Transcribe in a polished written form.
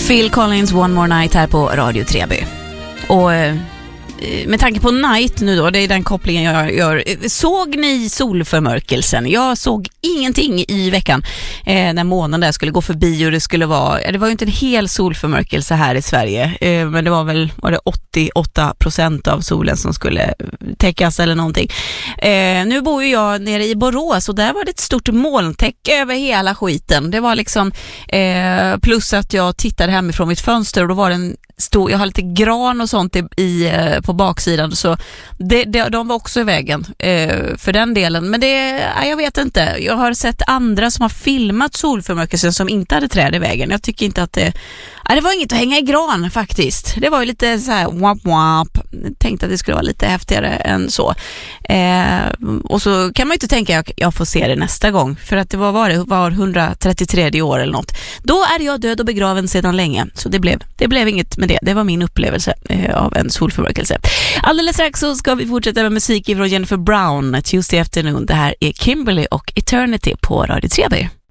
Phil Collins, One More Night här på Radio Treby. Och med tanke på night nu då, det är den kopplingen jag gör. Såg ni solförmörkelsen? Jag såg ingenting i veckan när månen där skulle gå förbi och det skulle vara, det var ju inte en hel solförmörkelse här i Sverige, men det var det 88% av solen som skulle täckas eller någonting. Nu bor ju jag nere i Borås och där var det ett stort molntäcke över hela skiten. Det var liksom plus att jag tittade hemifrån mitt fönster och då var det jag har lite gran och sånt på baksidan, så de var också i vägen för den delen. Men jag vet inte. Jag har sett andra som har filmat solförmörkelsen som inte hade träd i vägen. Jag tycker inte att det var inget att hänga i gran faktiskt. Det var ju lite så här wap. Tänkte att det skulle vara lite häftigare än så. Och så kan man ju inte tänka att jag får se det nästa gång, för att det var 133 år eller något. Då är jag död och begraven sedan länge. Så det blev inget med det. Det var min upplevelse av en solförmörkelse. Alldeles strax så ska vi fortsätta med musik från Jennifer Brown, Tuesday Afternoon. Det här är Kimberly och Eternity på Radio Treby.